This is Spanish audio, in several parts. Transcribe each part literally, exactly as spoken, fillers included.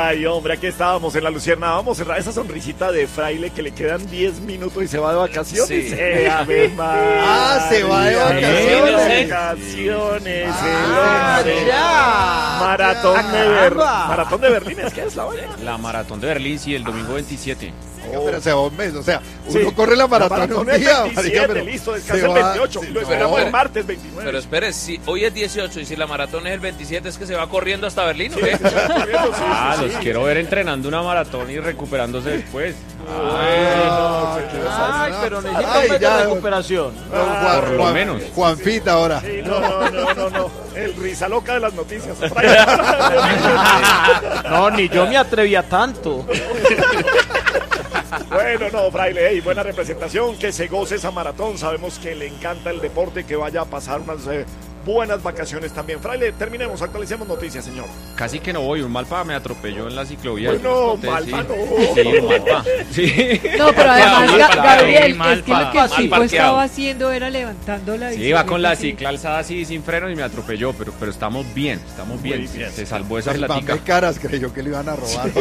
Ay, hombre, aquí estábamos en la Luciérnaga. Vamos a cerrar esa sonrisita de Fraile que le quedan diez minutos y se va de vacaciones. Sí. Eh, a ver, Ah, se va de vacaciones. De vacaciones. Ah, el hombre. ya. Maratón Ah, de Berlín. caramba. Maratón de Berlín, ¿es que es la vaina? La maratón de Berlín, sí, el domingo veintisiete. Oiga, pero se va un mes, o sea, uno Sí. corre la maratón, La maratón un es día, veintisiete, marica, pero listo, se descansa el va- veintiocho. sí, Lo no. esperamos el pero- martes veintinueve. Pero espere, si hoy es dieciocho y si la maratón es el veintisiete, ¿es que se va corriendo hasta Berlín o Sí, qué? se va corriendo, sí, Ah, sí, los sí. quiero ver entrenando una maratón y recuperándose después. Ah, Bueno, qué qué desastre. Ay, pero necesita Ay, un mes de ya, recuperación. don Ah, Juan- por lo Juan- menos. Juanfita ahora. Sí, no, no, no, no, no. El risa loca de las noticias. No, ni yo me atrevía tanto. Bueno, no, Fraile, hey, buena representación, que se goce esa maratón. Sabemos que le encanta el deporte, que vaya a pasar unas eh, buenas vacaciones también. Fraile, terminemos, actualicemos noticias, señor. Casi que no voy, un Malpa me atropelló en la ciclovía. Bueno, Sí. Malpa no. Sí, un Malpa. Sí. No, pero además, Mal Ga- parado, Gabriel, mal es que lo que el parado, mal tipo parqueado. estaba haciendo era levantando la Sí, bicicleta. iba con la así. cicla alzada así sin freno y me atropelló, pero, pero estamos bien, estamos bien. Muy bien. Se salvó esa El platica. Bambe Caras creyó que le iban a robar.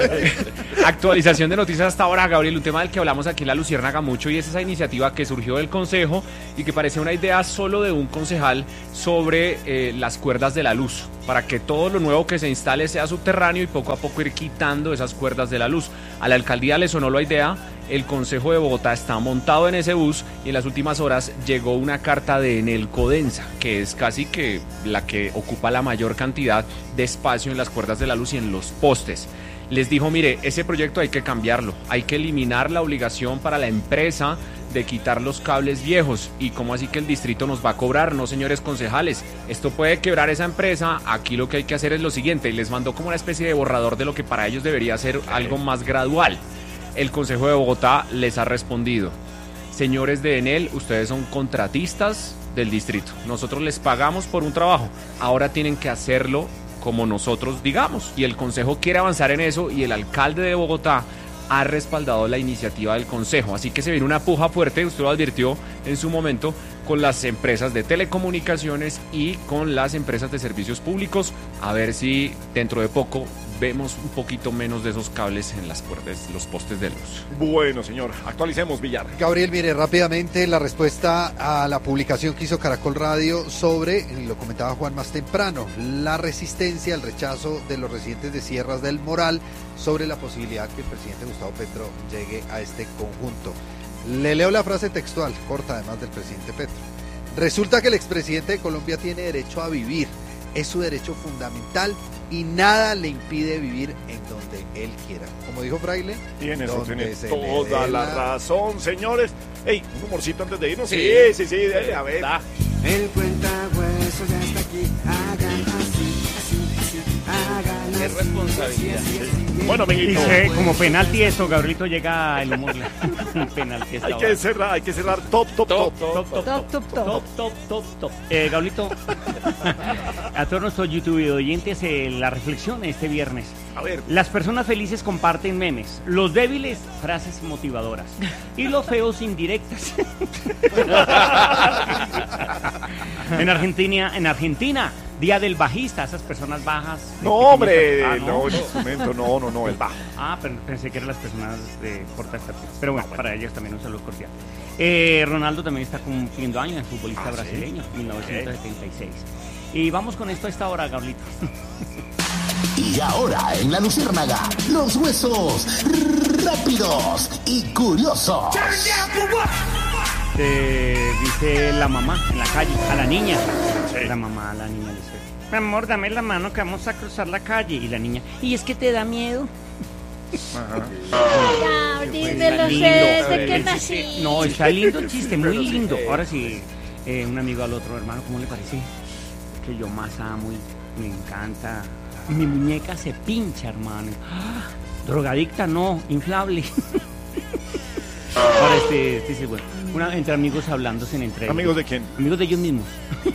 Actualización de noticias hasta ahora, Gabriel, un tema del que hablamos aquí en la Luciérnaga mucho y es esa iniciativa que surgió del Consejo y que parece una idea solo de un concejal sobre eh, las cuerdas de la luz, para que todo lo nuevo que se instale sea subterráneo y poco a poco ir quitando esas cuerdas de la luz. A la alcaldía le sonó la idea, el Consejo de Bogotá está montado en ese bus y en las últimas horas llegó una carta de Enel Codensa, que es casi que la que ocupa la mayor cantidad de espacio en las cuerdas de la luz y en los postes. Les dijo, mire, ese proyecto hay que cambiarlo, hay que eliminar la obligación para la empresa de quitar los cables viejos. ¿Y cómo así que el distrito nos va a cobrar? No, señores concejales, esto puede quebrar esa empresa. Aquí lo que hay que hacer es lo siguiente, y les mandó como una especie de borrador de lo que para ellos debería ser algo más gradual. El Consejo de Bogotá les ha respondido, señores de Enel, ustedes son contratistas del distrito, nosotros les pagamos por un trabajo, ahora tienen que hacerlo como nosotros digamos, y el Consejo quiere avanzar en eso y el alcalde de Bogotá ha respaldado la iniciativa del Consejo, así que se viene una puja fuerte, usted lo advirtió en su momento, con las empresas de telecomunicaciones y con las empresas de servicios públicos, a ver si dentro de poco vemos un poquito menos de esos cables en las puertas, los postes de luz. Bueno, señor, actualicemos, Villar. Gabriel, mire, rápidamente la respuesta a la publicación que hizo Caracol Radio sobre, y lo comentaba Juan más temprano, la resistencia, el rechazo de los residentes de Sierras del Moral sobre la posibilidad que el presidente Gustavo Petro llegue a este conjunto. Le leo la frase textual, corta además del presidente Petro. Resulta que el expresidente de Colombia tiene derecho a vivir, es su derecho fundamental y nada le impide vivir en donde él quiera. Como dijo Fraile, Tiene, eso, donde tiene se toda le dé la la- razón, señores. Ey, un humorcito antes de irnos. Sí, Sí. sí, sí, dale, a ver. Da. El cuentahuesos ya está aquí, hagan así, así, así, hagan Qué así, responsabilidad. así, así, así. Bueno, amiguito, Dice, como penalti esto, Gabrielito llega el humor. Un penalti esta hay hora. que cerrar, hay que cerrar top, top, top. Top, top, top. Top, top, top. Top, top, top, top. Eh, Gabrielito, a todos nuestros YouTube oyentes, eh, la reflexión este viernes. A ver, Las personas felices comparten memes, los débiles frases motivadoras y los feos indirectas. en Argentina, en Argentina, Día del Bajista, esas personas bajas. de no, pequeña hombre, estatura. Ah, no, el instrumento, no, no, no, el bajo. Ah, pero pensé que eran las personas de corta estatura. Pero bueno, para ellas también un saludo cordial. Eh, Ronaldo también está cumpliendo años, el futbolista Ah, ¿sí? brasileño, mil novecientos setenta y seis. Y vamos con esto a esta hora, Gabrielito. Y ahora en la Luciérnaga, los huesos rápidos y curiosos. Eh, dice la mamá en la calle, a la niña. La mamá a la niña le dice, mi amor, dame la mano que vamos a cruzar la calle. Y la niña, ¿y es que te da miedo? Gabriel, Está me lo sé lindo. desde que El nací. chiste- No, está lindo el chiste, muy lindo. Ahora sí, eh, un amigo al otro, hermano, ¿cómo le parece? Que yo más amo y me encanta. Mi muñeca se pincha, hermano. ¡Ah! Drogadicta no, inflable. Ahora este, este dice, bueno, una, entre amigos hablándose en entre ¿Amigos de quién? amigos de ellos mismos.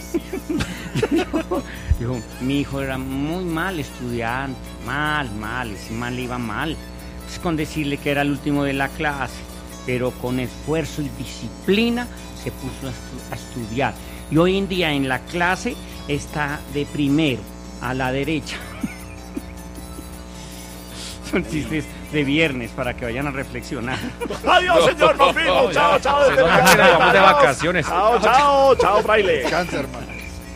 Dijo, mi hijo era muy mal estudiante, mal, mal, ese mal le iba mal. Es con decirle que era el último de la clase, pero con esfuerzo y disciplina se puso a, estu- a estudiar. Y hoy en día en la clase está de primero, a la derecha. Son chistes de viernes para que vayan a reflexionar. Adiós, señor, nos vimos. Chao, chao. Se nota que nos vamos de vacaciones. Chao, chao, chao, fraile. Cáncer, hermano.